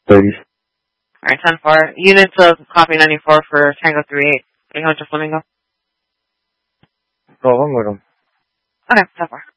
30. Alright, 10-4. Units of copy 94 for Tango 38. Are you going to Flamingo? Oh, I'm with him. Okay, 10-4.